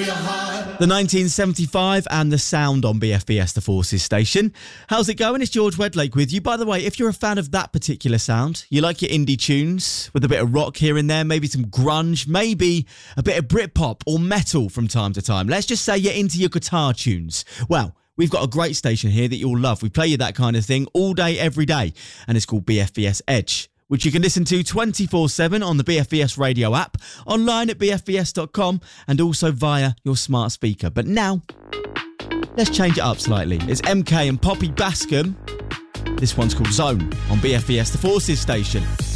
The 1975 and the sound on BFBS The Forces station. How's it going? It's George Wedlake with you. By the way, if you're a fan of that particular sound, you like your indie tunes with a bit of rock here and there, maybe some grunge, maybe a bit of Britpop or metal from time to time. Let's just say you're into your guitar tunes. Well, we've got a great station here that you'll love. We play you that kind of thing all day, every day. And it's called BFBS Edge, which you can listen to 24/7 on the BFBS radio app, online at bfbs.com, and also via your smart speaker. But now, let's change it up slightly. It's MK and Poppy Bascom. This one's called Zone on BFBS The Forces station.